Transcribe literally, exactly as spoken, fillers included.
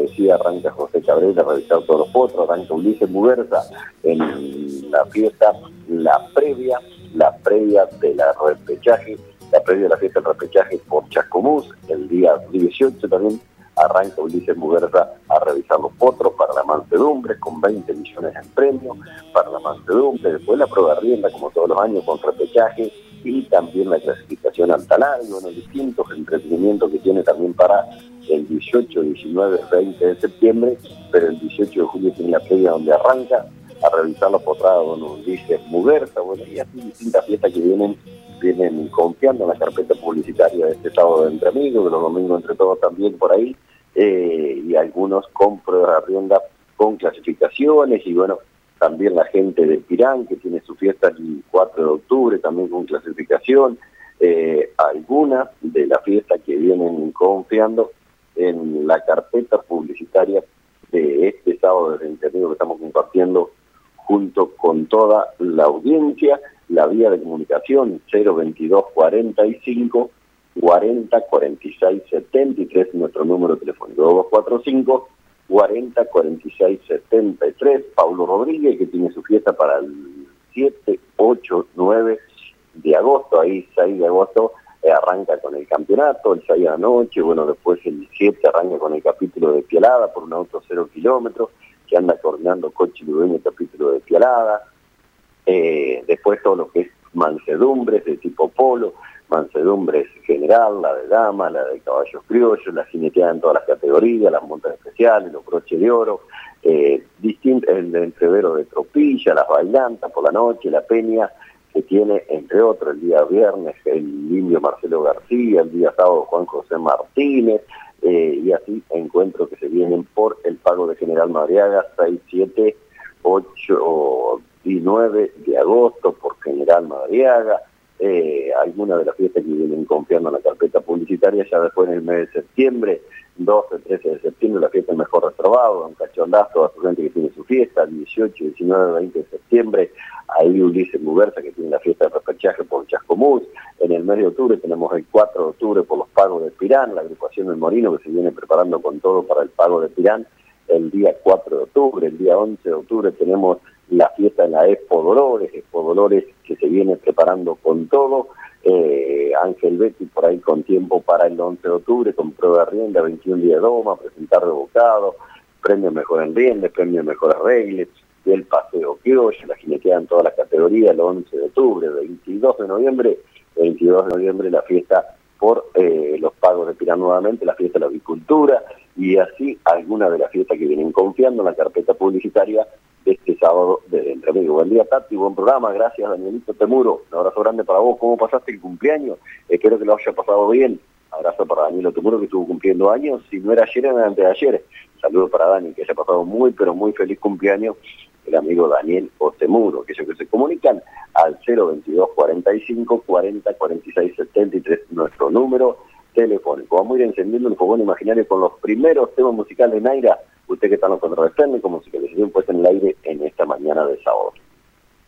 decía, arranca José Cabrera a revisar todos los potros, arranca Ulises Muguerza en la fiesta, la previa, la previa de la repechaje, la previa de la fiesta del repechaje por Chascomús, el día dieciocho también arranca Ulises Muguerza a revisar los potros para la mansedumbre con veinte millones en premio para la mansedumbre, después la prueba de rienda como todos los años con repechaje y también la clasificación al talar, y bueno, distintos entretenimientos que tiene también para el dieciocho, diecinueve, veinte de septiembre, pero el dieciocho de julio tiene la previa donde arranca a revisar la potrada con Ulises Muguerza, bueno, y así distintas fiestas que vienen vienen confiando en la carpeta publicitaria de este sábado de Entre Amigos, de los domingos Entre Todos también por ahí, eh, y algunos con pruebas de rienda con clasificaciones, y bueno, también la gente de Pirán, que tiene su fiesta el cuatro de octubre, también con clasificación, eh, algunas de las fiestas que vienen confiando en la carpeta publicitaria de este sábado de Entre Amigos que estamos compartiendo junto con toda la audiencia. La vía de comunicación cero veintidós cuarenta y cinco cuarenta cuarenta y seis setenta y tres, nuestro número telefónico dos cuatro cinco cuarenta cuarenta y seis setenta y tres. Paulo Rodríguez, que tiene su fiesta para el siete, ocho, nueve de agosto, ahí seis de agosto eh, arranca con el campeonato, el seis de la noche, bueno, después el siete arranca con el capítulo de Pialada por un auto cero kilómetros, que anda coordinando Coche Ludueño el capítulo de Pialada. Eh, después todo lo que es mansedumbres de tipo polo, mansedumbres general, la de dama, la de caballos criollos, la jineteada en todas las categorías, las montas especiales, los broches de oro, eh, distinto, el entrevero de tropilla, las bailantas por la noche, la peña que tiene, entre otros, el día viernes el indio Marcelo García, el día sábado Juan José Martínez, eh, y así encuentros que se vienen por el pago de General Madariaga, seis, siete, ocho y nueve de agosto por General Madariaga, eh, algunas de las fiestas que vienen confiando en la carpeta publicitaria, ya después en el mes de septiembre, doce, trece de septiembre, la fiesta del Mejor Retrobado, Don Cachondaz, toda su gente que tiene su fiesta, dieciocho, diecinueve, veinte de septiembre, ahí Ulises Muguerza que tiene la fiesta de repechaje por Chascomús, en el mes de octubre tenemos el cuatro de octubre por los pagos de Pirán, la agrupación del Morino que se viene preparando con todo para el pago de Pirán, el día cuatro de octubre, el día once de octubre tenemos la fiesta en la Expo Dolores, Expo Dolores que se viene preparando con todo, eh, Ángel Betty por ahí con tiempo para el once de octubre, con prueba de rienda, veintiún días de doma, presentar revocado, premio mejor en rienda, premio mejor arregles, el paseo criollo, la jineteada en todas las categorías, el once de octubre, veintidós de noviembre, veintidós de noviembre la fiesta por eh, los pagos de Pirán nuevamente, la fiesta de la avicultura, y así algunas de las fiestas que vienen confiando en la carpeta publicitaria de este sábado de Entre Amigos. Buen día, Tati, buen programa, gracias, Danielito Temuro, un abrazo grande para vos. ¿Cómo pasaste el cumpleaños? Espero que lo haya pasado bien. Abrazo para Danielo Temuro, que estuvo cumpliendo años, si no era ayer, era antes de ayer. Saludos para Dani, que haya pasado muy, pero muy feliz cumpleaños, el amigo Daniel Otemuro, que ellos que se comunican al cero veintidós cuarenta y cinco cuarenta cuarenta y seis setenta y tres, nuestro número telefónico. Vamos a ir encendiendo el fogón imaginario con los primeros temas musicales de Naira, usted que está en los controles técnicos, musicalización puesta en el aire en esta mañana de sábado.